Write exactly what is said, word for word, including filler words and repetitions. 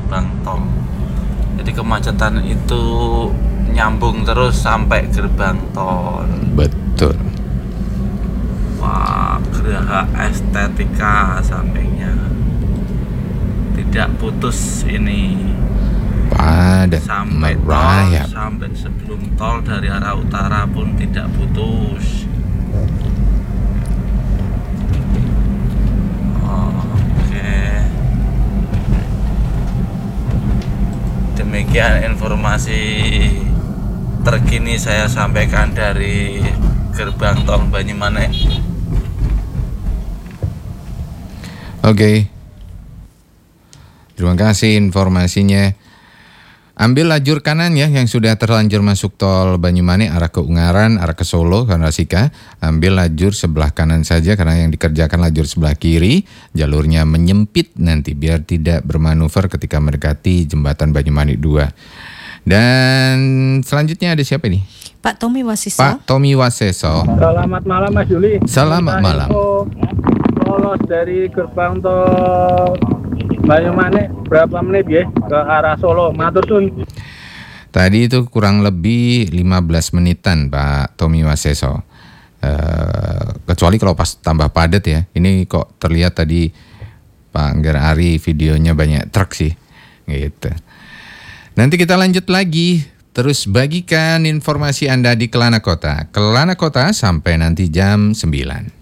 gerbang tol. Jadi kemacetan itu nyambung terus sampai gerbang tol. Betul. Wah, geraha estetika sampingnya tidak putus ini. Padat Sampai tol, merayap. sampai sebelum tol dari arah utara pun tidak putus. Oke. Demikian informasi terkini saya sampaikan dari gerbang tol Banyumanik. Oke. Terima kasih informasinya. Ambil lajur kanan ya yang sudah terlanjur masuk tol Banyumanik arah ke Ungaran, arah ke Solo, Karnasika. Ambil lajur sebelah kanan saja karena yang dikerjakan lajur sebelah kiri. Jalurnya menyempit nanti biar tidak bermanuver ketika mendekati jembatan Banyumanik dua. Dan selanjutnya ada siapa ini? Pak Tommy Wasiso. Pak Tommy Waseso. Selamat malam Mas Juli. Selamat malam. Lolos dari gerbang tol Banyumanik berapa menit ya ke arah Solo? Matur suwun. Tadi itu kurang lebih lima belas menitan Pak Tommy Waseso. Uh, kecuali kalau pas tambah padat ya. Ini kok terlihat tadi Pak Anggar Ari videonya banyak truk sih. Gitu. Nanti kita lanjut lagi. Terus bagikan informasi Anda di Kelana Kota. Kelana Kota sampai nanti jam sembilan.